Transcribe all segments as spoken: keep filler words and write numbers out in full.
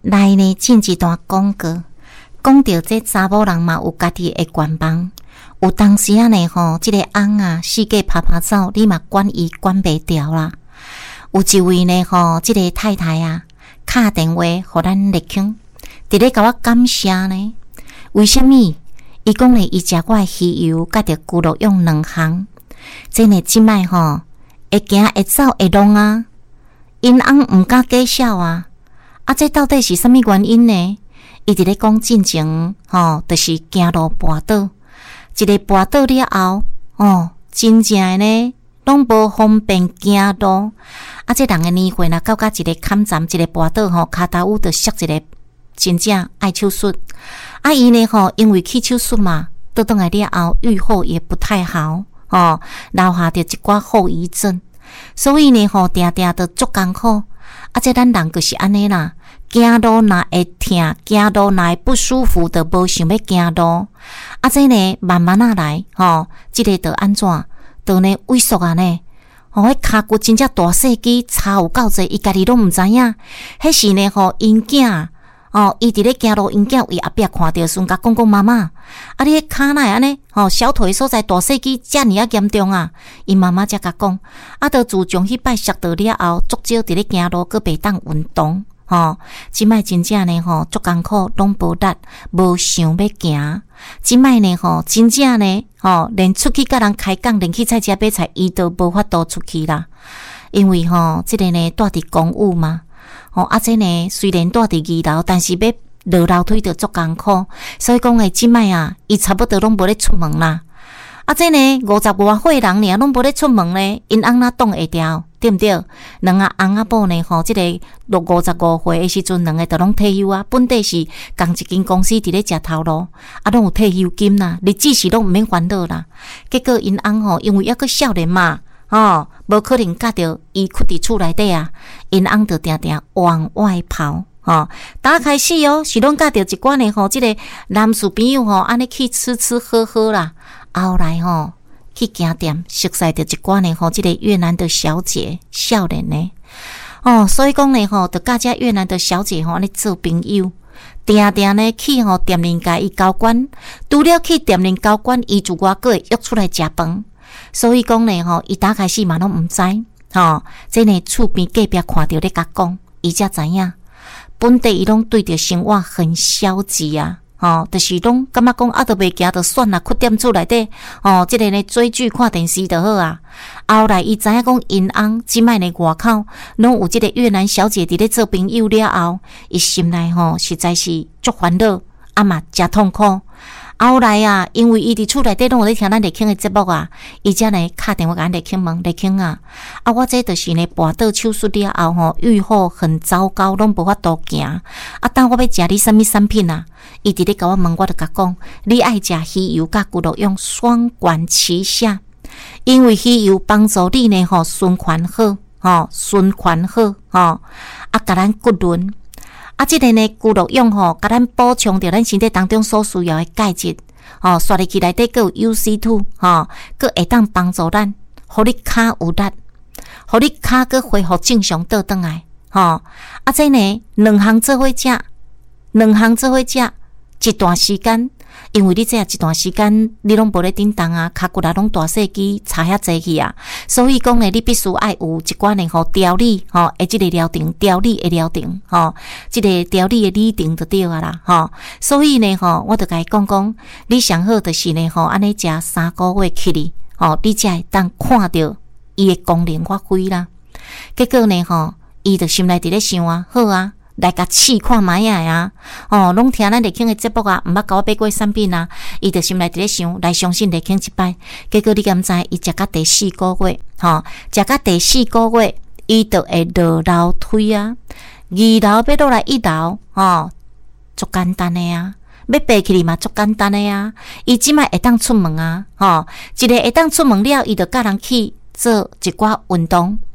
来呢进一段广告，讲到这查某人嘛有家己的愿望，有当时啊呢吼，这个翁啊四界拍拍走，你嘛管伊管袂掉啦。有一位呢吼，这个太太啊，打电话互咱立庆，伫咧甲我感谢呢。为什么？伊讲咧，伊食我的鱼油，甲着骨肉用两项，真诶即摆吼会行会走会弄啊，因翁毋敢介绍啊，啊，这到底是啥物原因呢？伊伫咧讲进前吼，就是行路跋倒，一个跋倒了后，哦，真正诶呢，拢无方便行路，啊，这人诶年岁若到甲一个坎站，一个跋倒吼，骹头有着摔一个。真正爱手术，啊伊呢吼，因为去手术嘛，倒转来了后愈后也不太好，哦，留下着一寡后遗症，所以呢吼，定定都足艰苦。啊，这咱人就是安尼啦，行路若会痛，行路若会不舒服，就无想要行路。啊，这呢慢慢啊来，吼，这个着安怎？着呢萎缩啊呢？吼，迄骹骨真正大细肌差有够济，伊家己拢毋知影。迄时呢吼，因囝。哦，伊伫咧行路，因囝伊后壁看到，顺甲讲讲妈妈，啊，你迄骹哪安尼？吼、哦，小腿所在大细肌遮尔啊严重啊！因妈妈才甲讲，啊，着自从迄摆摔倒了后，足少伫咧行路，佮袂当运动，吼、哦，即摆真正呢吼，足艰苦，拢无力，无想要行。即摆呢吼，真正呢吼，连出去甲人开讲，连去菜市买菜，伊都无法度出去啦，因为吼，即、這個呢住伫公寓嘛。哦，啊，这呢虽然住伫二楼，但是要落楼梯就足艰苦，所以讲诶，即摆啊，伊差不多拢无咧出门啦。啊，这呢五十外岁人呢，拢无咧出门咧，因翁哪挡会掉，对毋对？两个翁仔某呢，吼，即、這个六五十五岁诶时阵，两个都拢退休啊，本地是共一间公司伫咧食头路，啊，拢有退休金啦，日子是拢毋免烦恼啦。结果因翁吼，因为抑个少年嘛。哦，无可能甲着伊困伫厝内底啊，因翁着定定往外跑。哦，打开始哦，是拢甲着一寡呢吼，即、這个男士朋友吼，安尼去吃吃喝喝啦。后来吼，去行店熟悉着一寡呢吼，即、這個越南的小姐少年呢。哦，所以讲呢吼，着甲遮越南的小姐吼，安尼做朋友。定定呢去吼店里甲伊交关，除了去店里交关，伊自外个会约出来食饭。所以讲呢吼，伊打开始嘛拢毋知，吼，这呢厝边隔壁看到咧甲讲，伊才知影，本地伊拢对着生活很消极啊，吼，就是拢感觉讲啊，都袂行就算啦，困踮厝内底，吼，这个呢追剧看电视就好啊。后来伊知影讲因翁即摆呢外口拢有即个越南小姐伫咧做朋友了后，伊心内吼实在是足烦恼，啊嘛真痛苦。后来啊，因为伊伫厝内底拢有咧听咱立庆的节目啊，伊才呢敲电话甲咱立庆问立庆啊，啊我这就是呢跋倒手术了后吼，愈后很糟糕，拢无法度行。啊，当我要食你什么产品啊？伊伫咧甲我问，我就甲讲，你爱食鱼油甲骨肉用双管齐下，因为鱼油帮助你呢吼循环好，吼循环好，吼啊甲咱骨轮。啊，即个呢，骨肉用吼，甲咱补充着咱身体当中所需要的钙质，吼，刷入去内底佫有 U C 二，吼，佫会当帮助咱，互你骹有力，互你骹佫恢复正常倒转来，吼。啊，这呢，两项做伙食，两项做伙食一段时间，因为你这一段时间你拢无咧叮当啊，骹骨啊拢大细肌差遐济去啊，所以讲呢，你必须爱有一寡呢吼调理吼，诶，即个疗程调理的疗程吼，即个调理的理程就对啊啦吼。所以呢吼，我就甲伊讲讲，你上好就是呢吼，安尼食三个月起哩，吼，你才会当看到伊的功能发挥啦。结果呢吼，伊就心内伫咧想啊，好啊。来甲试看卖啊！哦，拢听咱立庆的节目啊，毋捌甲我买过产品啊，伊就心内伫咧想来相信立庆一摆。结果你敢知？伊食到第四个月，吼、哦，食到第四个月，伊就会落楼梯啊，二楼要落来一楼，吼，足简单的啊，要爬起哩嘛，足简单的啊。伊即摆会当出门啊，吼、哦，一个会当出门了，伊就甲人去做一寡运动。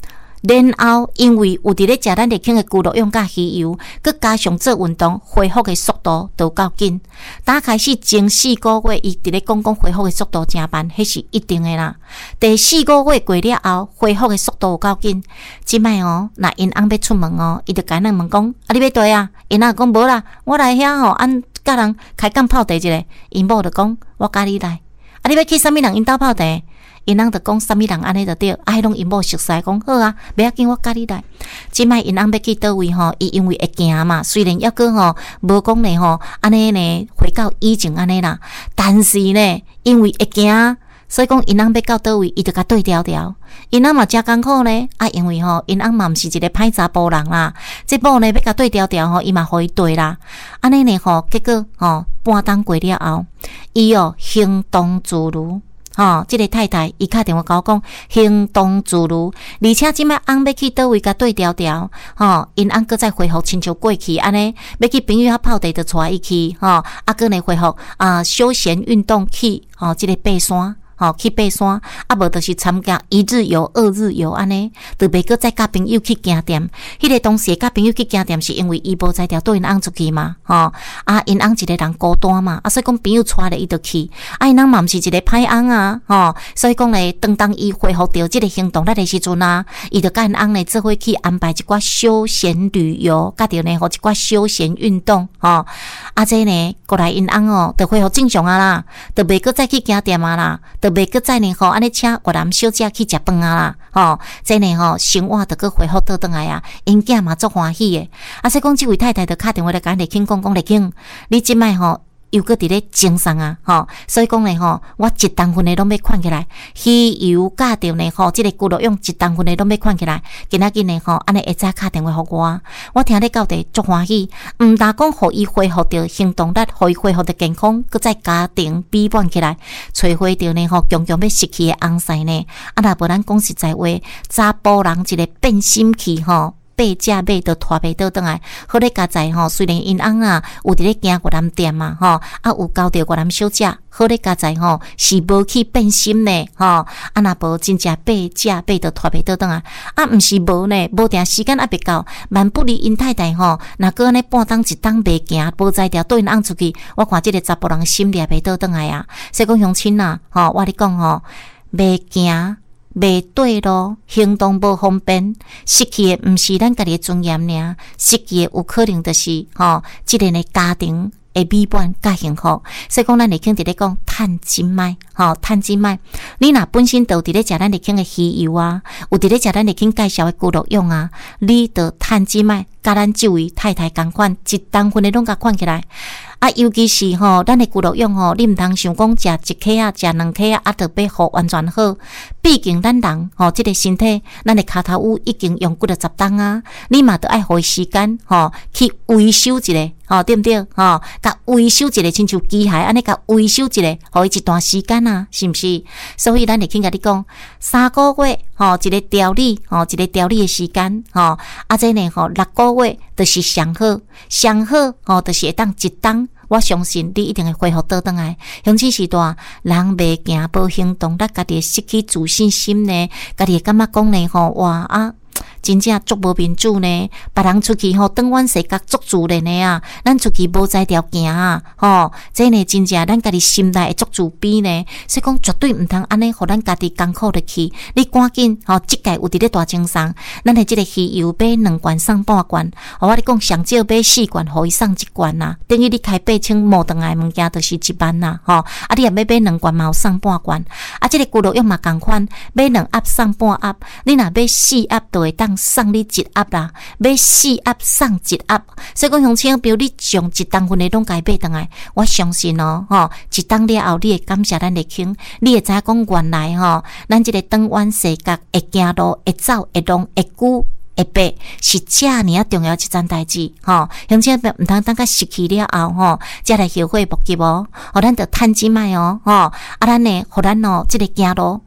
然后因为有伫咧食咱日轻的咕噜用甲鱼油，佮加上做运动，恢复的速度都够紧。打开始前四个月，伊伫咧讲讲恢复的速度真慢，迄是一定的啦。第四个月过了后，恢复的速度有够紧。即摆哦，若因翁要出门哦，伊就甲咱问讲：啊，你要倒啊？因仔讲无啦，我来遐吼，按甲人开讲泡茶一下。因某就讲：我甲你来。啊，你要去啥物人因兜泡茶？因翁就讲啥物人安尼就对，啊，迄拢因某熟悉讲好啊，袂要紧，我甲你来。即摆因翁要去倒位吼，伊因为会惊嘛，虽然抑个吼无讲咧吼，安尼呢回到以前安尼啦，但是呢，因为会惊，所以讲因翁要到倒位，伊就甲对调调。因翁嘛真艰苦呢，啊，因为吼因翁嘛毋是一个歹查甫人啦，这某呢要甲对调调吼，伊嘛互伊对啦，安尼呢吼，结果吼半冬过了后，伊哦行动自如。吼、哦，即、这个太太伊打电话甲我讲，行动自如，而且即摆翁要去倒位甲对调调，吼、哦，因翁搁再恢复亲像过去安尼，要去朋友遐泡茶就带伊去，吼、哦，啊，搁呢恢复啊休闲运动去，吼、哦，即、这个爬山。吼，去爬山，啊无就是参加一日游、二日游安尼，就袂搁再甲朋友去行店。迄个当时甲朋友去行店，是因为伊无才调对因翁出去嘛，吼啊，因翁一个人孤单嘛，啊，所以讲朋友带咧伊就去，啊，因翁嘛毋是一个歹翁啊，吼，所以讲咧，当当伊恢复到即个行动力的时阵啊，伊就甲因翁咧做伙去安排一寡休闲旅游，甲着呢吼一寡休闲运动，吼，啊，这呢过来因翁哦，就恢复正常啊啦，就袂搁再去行店啊啦。就袂搁再呢吼，安尼请越南小姐去食饭啊啦，吼，这呢吼生活就搁恢复倒转来啊，因囝嘛足欢喜诶。啊，所以讲即位太太就打电话来甲丽卿讲讲，丽卿，你即摆吼又搁伫咧精神啊，吼，所以讲咧吼，我一当份诶拢要款起来，鱼油加着呢吼，即、這个咕噜用一当份诶拢要款起来，今仔日呢吼，安尼会早打电话互我，我听你到底足欢喜，毋但讲互伊恢复着行动力，互伊恢复着健康，搁再家庭美满起来，找回着呢吼，强强要失去诶翁婿呢，啊若无咱讲实在话，查甫人一个变心气吼。八只马都拖袂倒转来，好咧加在吼，虽然因翁啊有伫咧行越南店嘛，吼啊有交着越南小姐，好咧加在吼是无去变心呢，吼啊若无真正八只马都拖袂倒转来，啊毋是无呢，无定时间还袂到，万不离因太太吼，若个安尼半当一当袂行，无才调对因翁出去，我看即个查甫人心也袂倒转来啊，所以讲乡亲啊，吼我咧讲吼，袂行。袂对路，行动无方便，失去的毋是咱家己的尊严尔，失去的有可能就是吼，即个呢家庭会美满甲幸福。所以讲，咱日轻伫咧讲趁钱卖，吼趁钱卖。你若本身就伫咧食咱日轻的鱼油啊，有伫咧食咱日轻介绍的咕噜用啊，你着趁钱卖，甲咱即位太太共款，一当份的拢甲款起来。啊，尤其是吼，咱的骨肉用吼，你毋通想讲食一克啊，食两克啊，啊，特别好完全好。毕竟咱人吼，即、這個身體，咱的骹頭有已經用幾個十當啊，你嘛得愛花時間吼去維修一下，吼對毋對？吼，甲維修一下，親像機械安尼甲維修一下，互伊一段時間啊，是毋是？所以咱會去甲你講，三個月吼一個調理，吼一個調理的時間，吼啊，這呢吼六個月就是上好，上好吼就是會當一當。我相信你一定會恢復倒轉來。鄉親時代，人袂行無行動，咱家己失去自信心呢，家己會感覺講呢吼，哇啊！真正足無民主呢，別人出去吼，當阮世界足自然的啊，咱出去無在條行啊，吼，這呢真正咱家己心內會足自卑呢，所以講絕對毋通安尼，互咱家己艱苦入去。你趕緊吼，即屆有佇咧大精神，咱的即個魚油買兩罐送半罐，互我你講上少買四罐，互伊送一罐呐，等於你開八千無等來物件就是一萬呐，吼，啊你若要買兩罐嘛有送半罐，啊即、這個咕嚕用嘛共款，買兩盒送半盒，你若買四盒就會當。送你一盒啦，買四盒送一盒，所以講鄉親，比如你將一當份的攏該買倒來，我相信哦，吼，一當了後，你會感謝咱的輕，你會知影講原來吼，咱這個長遠世界會行路、會走、會動、會久。會白是遮爾啊重要一件代志，吼，鄉親毋通等甲失去了後，吼，才來後悔莫及哦，互咱着趁錢賣哦，吼，啊咱呢，互咱哦，即個行路，吼，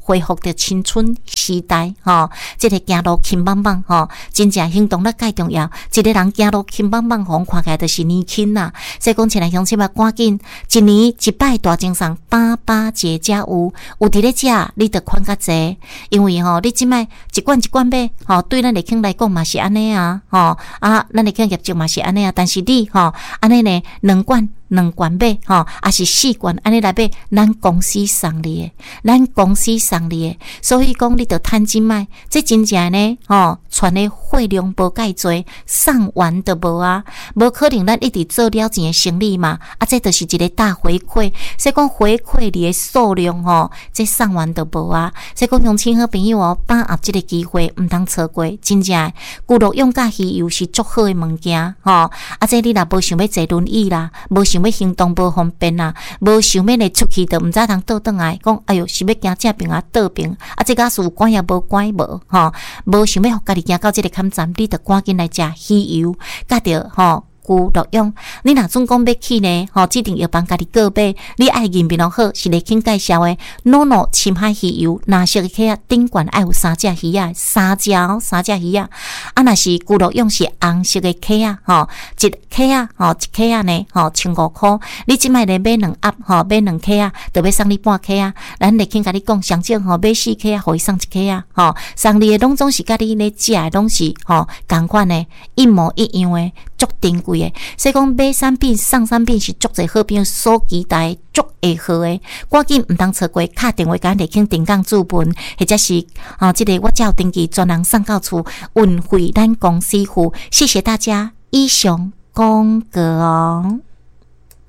恢复着青春时代吼，即、这个行路轻棒棒吼，真正行动力介重要。一个人行路轻棒棒，互看起来就是年轻啦。所以讲，亲爱乡亲们，赶紧一年一摆大精神，八八节才有，有伫咧食，你得款较济，因为吼，你即摆一罐一罐买，吼，对咱的囝来讲嘛是安尼啊，吼啊，咱的囝业绩嘛是安尼啊，但是你吼安尼呢，两罐。两罐买吼，还是四罐安尼来买，咱公司送你的，咱公司送你的，所以讲你着趁钱买，这真正呢吼，传的费用无介多，送完都无啊，无可能咱一直做了钱的生意嘛，啊，这就是一个大回馈，所以讲回馈你的数量吼，这送完都无啊，所以讲乡亲好朋友哦，把握这个机会，毋通错过，真正骨肉用甲鱼油是足好的物件吼，啊，这你若无想要坐轮椅啦，无想要行动无方便啦，无想要来出去，就毋知通倒转来，讲哎哟，是要行正边啊倒边，啊，这假使有关也无关无吼，无想要互家己行到这个坎站，你着赶紧来食鱼油，甲着吼。骨肉用，你若总讲要去呢，吼，指定要帮家己个买，你爱人品好，是来请介绍的。诺诺深海鱼油，蓝色的壳啊，顶管爱有三只鱼啊，三只哦，三只鱼啊。啊，若是骨肉用是红色的壳啊，吼，一壳啊，吼，一壳啊呢，吼，千五块。你即摆来买两盒，吼，买两壳啊，就要送你半壳啊。咱来请甲你讲，上正吼，买四壳啊，互伊送一壳啊，吼，送你的拢总是甲你咧食的拢是吼，同款的，一模一样的，足珍贵。所以讲买产品送产品是足侪好朋友所期待足会好诶，赶紧毋通错过，打电话甲咱去定岗注文，或者是啊，这个我才有登记专人送到厝，运费咱公司付。谢谢大家，以上广告哦。